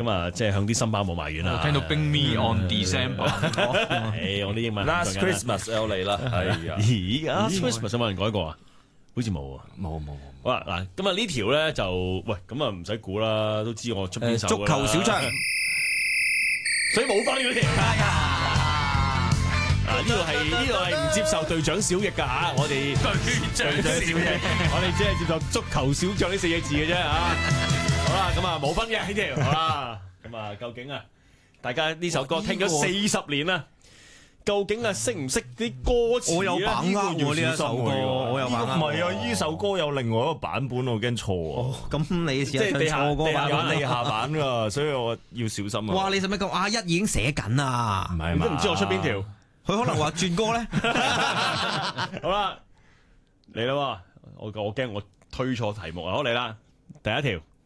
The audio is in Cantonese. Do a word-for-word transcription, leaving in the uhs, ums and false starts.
咁啊，即係向啲新包冇埋怨啦。 聽到 Bring Me On December， 誒，我啲英文 Last Christmas 又嚟啦，係啊， 咦，Last Christmas 有冇人改過啊？好似冇啊， 冇冇冇。 好啦，嗱，咁啊呢條咧就喂，咁啊唔使估啦，都知我出邊首足球小將， 所以冇分嗰條。嗱，呢度係呢度係唔接受隊長小翼噶吓，我哋隊長小翼，我哋只係接受足球小將呢四隻字嘅啫吓。好啦，咁啊冇分嘅呢條，好啦，咁啊究竟啊，大家呢首歌聽咗四十年啦。究竟啊識唔識啲歌詞？ 我有把握喎呢一首歌，我有把握。 唔係啊，呢首歌有另外一個版本，我驚錯啊。 咁你試下唱錯歌版有地下版㗎，所以我要小心啊。 哇！你使唔使咁？阿一已經寫緊啊？ 唔係嘛？ 都唔知我出邊條。 佢可能話轉歌咧。 好啦，嚟啦！我我驚我推錯題目啊！好嚟啦，第一條。